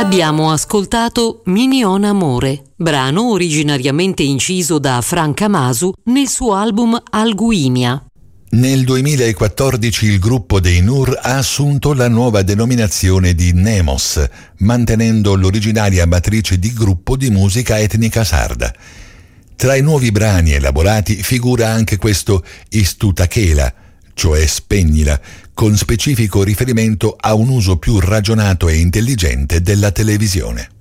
Abbiamo ascoltato Minion Amore, brano originariamente inciso da Franca Masu nel suo album Alguimia. Nel 2014 il gruppo dei Nur ha assunto la nuova denominazione di Nemos, mantenendo l'originaria matrice di gruppo di musica etnica sarda. Tra i nuovi brani elaborati figura anche questo Istutakela, cioè spegnila, con specifico riferimento a un uso più ragionato e intelligente della televisione.